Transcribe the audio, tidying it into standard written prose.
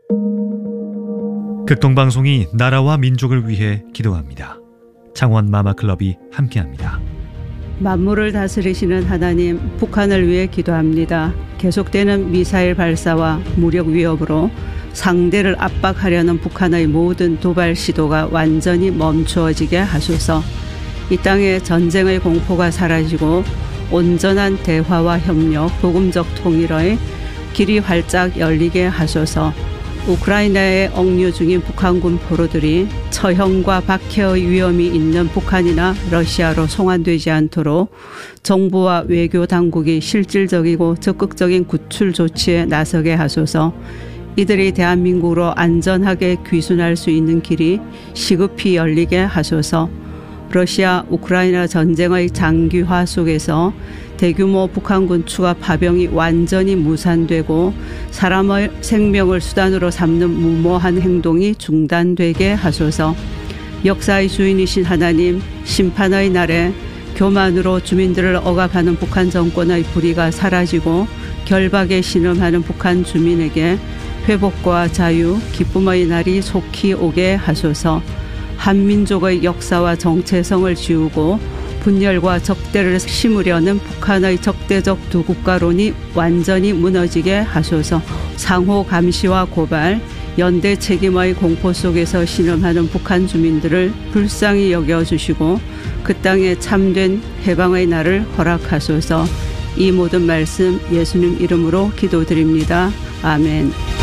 극동방송이 나라와 민족을 위해 기도합니다. 창원 마마클럽이 함께합니다. 만물을 다스리시는 하나님, 북한을 위해 기도합니다. 계속되는 미사일 발사와 무력 위협으로 상대를 압박하려는 북한의 모든 도발 시도가 완전히 멈추어지게 하소서. 이 땅에 전쟁의 공포가 사라지고 온전한 대화와 협력, 복음적 통일의 길이 활짝 열리게 하소서. 우크라이나에 억류 중인 북한군 포로들이 처형과 박해의 위험이 있는 북한이나 러시아로 송환되지 않도록 정부와 외교 당국이 실질적이고 적극적인 구출 조치에 나서게 하소서. 이들이 대한민국으로 안전하게 귀순할 수 있는 길이 시급히 열리게 하소서. 러시아 우크라이나 전쟁의 장기화 속에서 대규모 북한군 추가 파병이 완전히 무산되고 사람의 생명을 수단으로 삼는 무모한 행동이 중단되게 하소서. 역사의 주인이신 하나님, 심판의 날에 교만으로 주민들을 억압하는 북한 정권의 불의가 사라지고 결박에 신음하는 북한 주민에게 회복과 자유, 기쁨의 날이 속히 오게 하소서. 한민족의 역사와 정체성을 지우고 분열과 적대를 심으려는 북한의 적대적 두 국가론이 완전히 무너지게 하소서. 상호 감시와 고발, 연대 책임의 공포 속에서 신음하는 북한 주민들을 불쌍히 여겨주시고 그 땅에 참된 해방의 날을 허락하소서. 이 모든 말씀 예수님 이름으로 기도드립니다. 아멘.